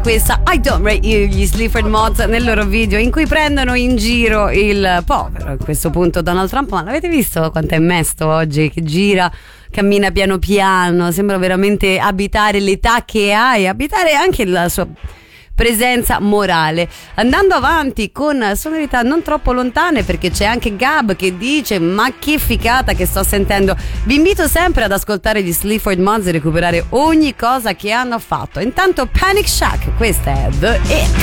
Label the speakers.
Speaker 1: Questa I Don't Rate You, gli Sleaford Mods nel loro video in cui prendono in giro il povero, a questo punto Donald Trump. Ma l'avete visto quanto è mesto oggi, che gira, cammina piano piano, sembra veramente abitare l'età che ha e abitare anche la sua presenza morale. Andando avanti con sonorità non troppo lontane, perché c'è anche Gab che dice: ma che ficata che sto sentendo. Vi invito sempre ad ascoltare gli Sleaford Mods e recuperare ogni cosa che hanno fatto. Intanto Panic Shack, questa è The It.